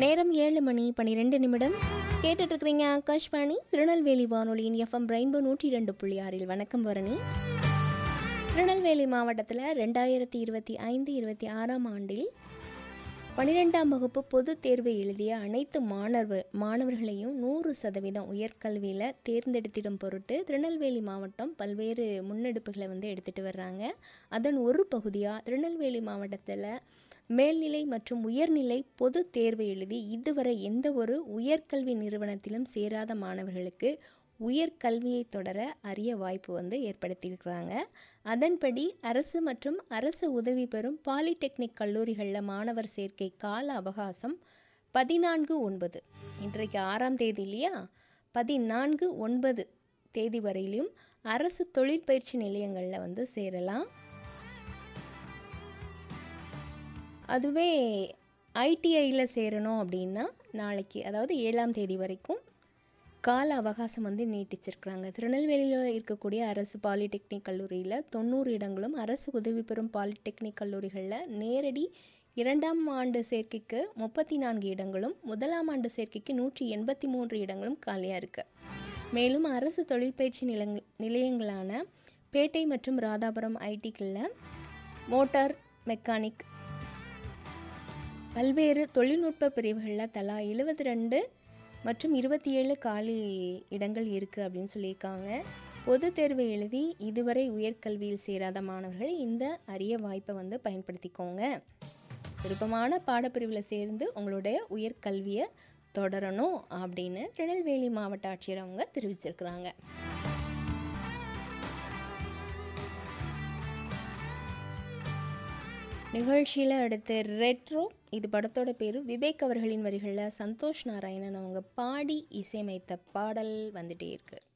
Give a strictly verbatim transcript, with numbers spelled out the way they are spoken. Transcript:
நேரம் ஏழு மணி பன்னிரெண்டு நிமிடம். கேட்டுட்டு இருக்கிறீங்க ஆகாஷ்வாணி திருநெல்வேலி வானொலியின் எஃப்எம் ரெயின்போ நூற்றி ரெண்டு புள்ளி ஆறில். வணக்கம் வரணி. திருநெல்வேலி மாவட்டத்தில் ரெண்டாயிரத்தி இருபத்தி ஐந்து இருபத்தி ஆறாம் ஆண்டில் பன்னிரெண்டாம் வகுப்பு பொதுத் தேர்வு எழுதிய அனைத்து மாணவர் மாணவர்களையும் நூறு சதவீதம் உயர்கல்வியில் தேர்ந்தெடுத்திடும் பொருட்டு திருநெல்வேலி மாவட்டம் பல்வேறு முன்னெடுப்புகளை வந்து எடுத்துகிட்டு வர்றாங்க. அதன் ஒரு பகுதியாக திருநெல்வேலி மாவட்டத்தில் மேல்நிலை மற்றும் உயர்நிலை பொது தேர்வு எழுதி இதுவரை எந்த ஒரு உயர்கல்வி நிறுவனத்திலும் சேராத மாணவர்களுக்கு உயர்கல்வியை தொடர அரிய வாய்ப்பு வந்து ஏற்படுத்தியிருக்கிறாங்க. அதன்படி அரசு மற்றும் அரசு உதவி பெறும் பாலிடெக்னிக் கல்லூரிகளில் மாணவர் சேர்க்கை கால அவகாசம் பதினான்கு ஒன்பது இன்றைக்கு ஆறாம் தேதி இல்லையா, பதினான்கு ஒன்பது தேதி வரையிலும் அரசு தொழிற்பயிற்சி நிலையங்களில் வந்து சேரலாம். அதுவே ஐடிஐயில் சேரணும் அப்படின்னா நாளைக்கு, அதாவது ஏழாம் தேதி வரைக்கும் கால அவகாசம் வந்து நீட்டிச்சிருக்கிறாங்க. திருநெல்வேலியில் இருக்கக்கூடிய அரசு பாலிடெக்னிக் கல்லூரியில் தொண்ணூறு இடங்களும், அரசு உதவி பெறும் பாலிடெக்னிக் கல்லூரிகளில் நேரடி இரண்டாம் ஆண்டு சேர்க்கைக்கு முப்பத்தி நான்கு இடங்களும், முதலாம் ஆண்டு சேர்க்கைக்கு நூற்றி எண்பத்தி மூன்று இடங்களும் காலியாக இருக்குது. மேலும் அரசு தொழிற்பயிற்சி நிலங் நிலையங்களான பேட்டை மற்றும் ராதாபுரம் ஐடிக்களில் மோட்டார் மெக்கானிக் பல்வேறு தொழில்நுட்ப பிரிவுகளில் தலா எழுபத்தி ரெண்டு மற்றும் இருபத்தி ஏழு காலி இடங்கள் இருக்குது அப்படின்னு சொல்லியிருக்காங்க. பொது தேர்வு எழுதி இதுவரை உயர்கல்வியில் சேராத மாணவர்கள் இந்த அரிய வாய்ப்பை வந்து பயன்படுத்திக்கோங்க. விருப்பமான பாடப்பிரிவில் சேர்ந்து உங்களுடைய உயர்கல்வியை தொடரணும் அப்படின்னு திருநெல்வேலி மாவட்ட ஆட்சியர் அவங்க தெரிவிச்சிருக்கிறாங்க. நிகழ்ச்சியில் அடுத்து ரெட்ரோ, இது படத்தோட பேர். விவேக் அவர்களின் வரிகளில் சந்தோஷ் நாராயணன் அவங்க பாடி இசையமைத்த பாடல் வந்துட்டே இருக்குது.